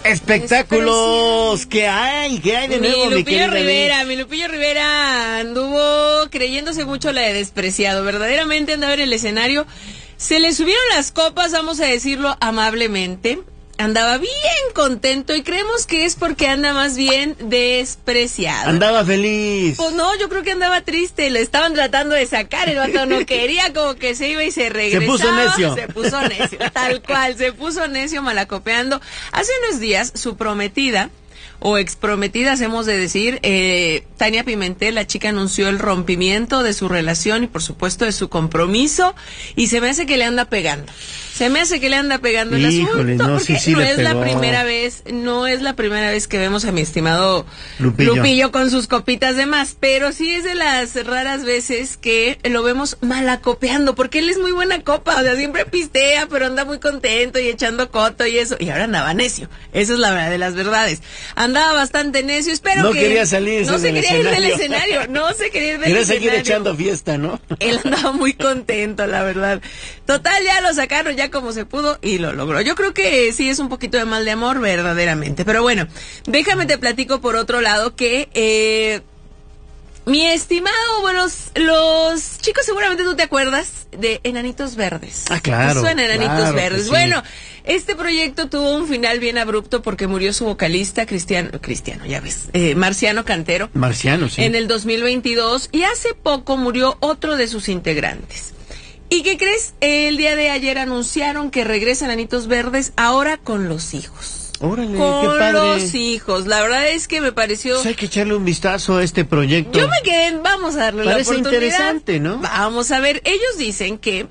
Espectáculos, ¿qué hay de nuevo, mi querida Mi Lupillo Rivera anduvo creyéndose mucho la de Despreciado, verdaderamente andaba en el escenario, se le subieron las copas, vamos a decirlo amablemente, andaba bien contento y creemos que es porque anda más bien despreciado. Andaba feliz. Pues no, yo creo que andaba triste, le estaban tratando de sacar, el vato no quería, como que se iba y se regresaba. Se puso necio, tal cual, se puso necio malacopeando. Hace unos días su prometida, o exprometidas hemos de decir, Tania Pimentel, la chica, anunció el rompimiento de su relación y por supuesto de su compromiso, y se me hace que le anda pegando. el asunto, no, porque sí no es pegó. no es la primera vez que vemos a mi estimado Lupillo con sus copitas de más, pero sí es de las raras veces que lo vemos malacopeando, porque él es muy buena copa, o sea, siempre pistea, pero anda muy contento y echando coto y eso, y ahora andaba necio, esa es la verdad de las verdades. Andaba bastante necio, no quería salir no se quería ir del escenario, no se quería ir del quería escenario. seguir echando fiesta, ¿no? Él andaba muy contento, la verdad. Total, ya lo sacaron ya como se pudo y lo logró. Yo creo que sí es un poquito de mal de amor, verdaderamente. Pero bueno, déjame te platico por otro lado que mi estimado, bueno, los chicos, seguramente tú te acuerdas de Enanitos Verdes. Ah, claro. Suena Enanitos Verdes. Sí. Bueno, este proyecto tuvo un final bien abrupto porque murió su vocalista, Cristiano, ya ves, Marciano Cantero. Marciano, sí. En el 2022, y hace poco murió otro de sus integrantes. ¿Y qué crees? El día de ayer anunciaron que regresan Enanitos Verdes ahora con los hijos. Órale, qué con padre. Los hijos. La verdad es que me pareció... Pues hay que echarle un vistazo a este proyecto. Yo me quedé, vamos a darle Parece la oportunidad. interesante, ¿no? Vamos a ver, ellos dicen que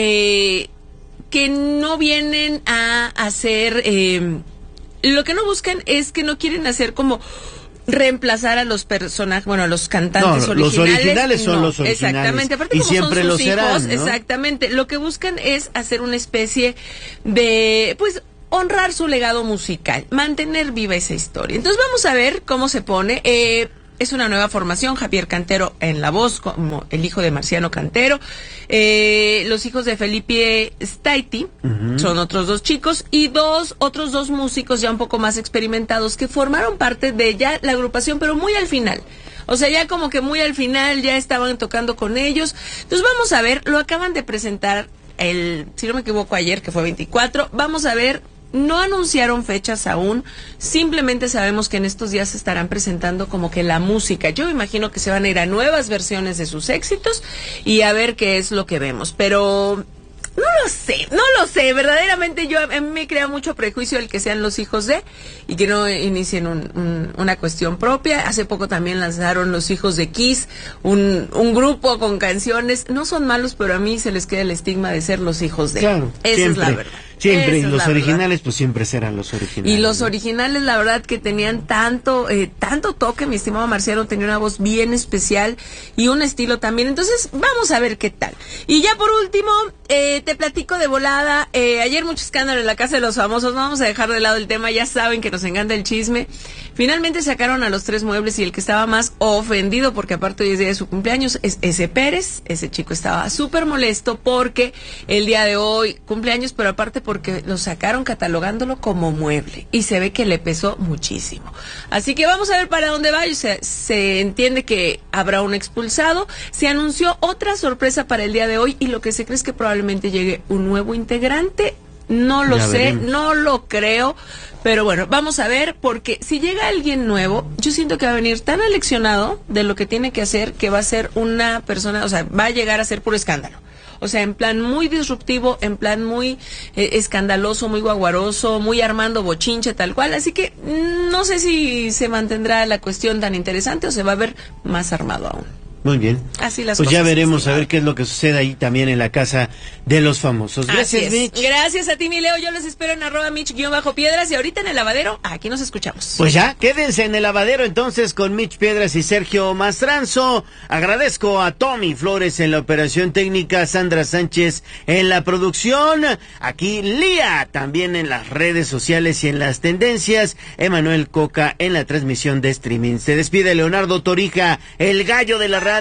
no vienen a hacer... lo que no buscan es que no quieren hacer como... reemplazar a los personajes, bueno, a los cantantes originales. Los originales son los originales. Exactamente, aparte y como siempre son sus lo serán, hijos, ¿no? exactamente. Lo que buscan es hacer una especie de, pues, honrar su legado musical, mantener viva esa historia. Entonces vamos a ver cómo se pone. Es una nueva formación, Javier Cantero en la voz, como el hijo de Marciano Cantero. Los hijos de Felipe Staiti, son otros dos chicos, y otros dos músicos ya un poco más experimentados que formaron parte de ya la agrupación, pero muy al final. O sea, ya como que muy al final ya estaban tocando con ellos. Entonces vamos a ver, lo acaban de presentar si no me equivoco ayer, que fue 24. Vamos a ver. No anunciaron fechas aún, simplemente sabemos que en estos días se estarán presentando como que la música. Yo me imagino que se van a ir a nuevas versiones de sus éxitos y a ver qué es lo que vemos, pero no lo sé, verdaderamente a mí me crea mucho prejuicio el que sean los hijos de, y que no inicien una cuestión propia. Hace poco también lanzaron los hijos de Kiss, un grupo con canciones, no son malos, pero a mí se les queda el estigma de ser los hijos de. Claro, esa siempre, es la verdad. Siempre, y los originales pues siempre serán los originales. Y los originales, la verdad que tenían tanto toque, mi estimado Marciano tenía una voz bien especial y un estilo también, entonces vamos a ver qué tal. Y ya por último, te platico de volada, ayer mucho escándalo en la Casa de los Famosos, no vamos a dejar de lado el tema, ya saben que nos encanta el chisme. Finalmente sacaron a los tres muebles y el que estaba más ofendido, porque aparte hoy es día de su cumpleaños, es ese Pérez. Ese chico estaba súper molesto porque el día de hoy cumpleaños, pero aparte porque lo sacaron catalogándolo como mueble y se ve que le pesó muchísimo. Así que vamos a ver para dónde va. Se entiende que habrá un expulsado. Se anunció otra sorpresa para el día de hoy y lo que se cree es que probablemente llegue un nuevo integrante. No lo sé, no lo creo, pero bueno, vamos a ver, porque si llega alguien nuevo, yo siento que va a venir tan aleccionado de lo que tiene que hacer, que va a ser una persona, o sea, va a llegar a ser puro escándalo. O sea, en plan muy disruptivo, en plan muy escandaloso, muy guaguaroso, muy armando bochinche, tal cual. Así que no sé si se mantendrá la cuestión tan interesante o se va a ver más armado aún. Muy bien. Así las pues cosas. Ya veremos a ver qué es lo que sucede ahí también en la Casa de los Famosos. Gracias, Mitch. Gracias a ti, mi Leo. Yo los espero en @Mitch_Piedras y ahorita en el lavadero, aquí nos escuchamos. Pues ya, quédense en el lavadero entonces con Mitch Piedras y Sergio Mastranzo. Agradezco a Tommy Flores en la operación técnica, Sandra Sánchez en la producción, aquí Lía también en las redes sociales y en las tendencias, Emanuel Coca en la transmisión de streaming. Se despide Leonardo Torija, el gallo de la radio.